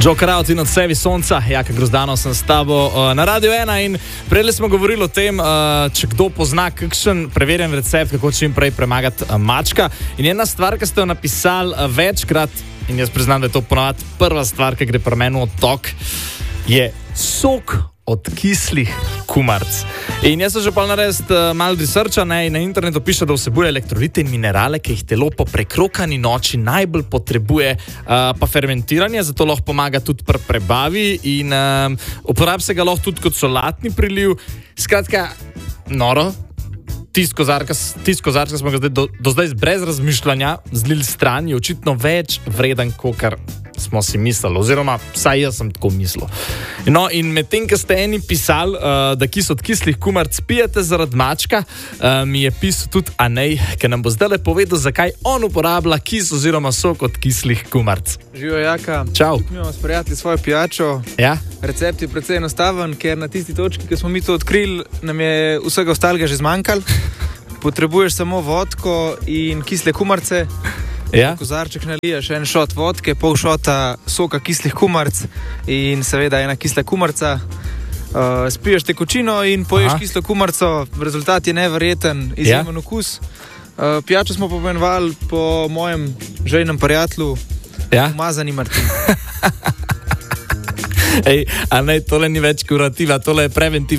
Jokerout in odsevi sonca, Jaka Grozdanov sem s tabo na Radio 1 in prej smo govorili o tem, če kdo pozna kakšen preverjen recept, kako čim prej premagati mačka. In ena stvar, ki ste jo napisali večkrat, in jaz priznam, da je to ponovadi prva stvar, ki gre pri meni v tok, je sok od kislih kumarc. In jaz sem že pa naredil malo researcha, in na internetu piše, da vsebuje elektrolite in minerale, ki jih telo po prekrokani noči najbolj potrebuje, pa fermentiranje, zato lahko pomaga tudi pri prebavi in uporab se ga lahko tudi kot solatni priliv. Skratka, noro. Tisti kozarka smo ga do zdaj brez razmišljanja zlili stran, je očitno več vreden, kakor smo si mislili, oziroma vsaj jaz sem tako mislil. No, in medtem, ko ste eni pisali, da kis od kislih kumarc pijete zaradi mačka, mi je pisal tudi Anej, ki nam bo zdaj povedal, zakaj on uporablja kis oziroma sok od kislih kumarc. Živijo, Jaka. Čau. Mi imamo s prijatelji svojo pijačo. Ja? Recept je precej enostaven, ker na tisti točki, ki smo mi to odkrili, nam je vsega ostalega že zmanjkalo. Potrebuješ samo vodko in kisle kumarce. Ja? Kozarček naliješ, en šot vodke, pol šota soka kislih kumarc in seveda ena kisla kumarca. Spiješ tekočino in poješ kislo kumarco. Rezultat je neverjeten, izjemen okus. Pijačo smo pomenovali po mojem žejnem prijatelju, Umazani Martin. Ej, a ne, tole ni več kurativa, tole je preventiva.